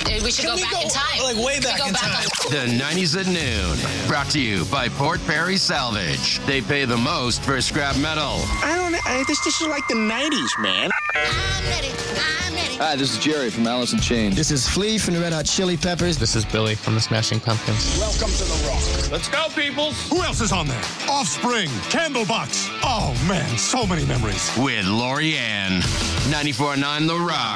We should go back in time. Like way back in time. The 90s at noon. Brought to you by Port Perry Salvage. They pay the most for scrap metal. This is like the 90s, man. I'm ready. Hi, this is Jerry from Alice in Chains. This is Flea from the Red Hot Chili Peppers. This is Billy from the Smashing Pumpkins. Welcome to the Rock. Let's go, peoples. Who else is on there? Offspring, Candlebox. Oh, man, so many memories. With Lori Ann. 94.9 The Rock.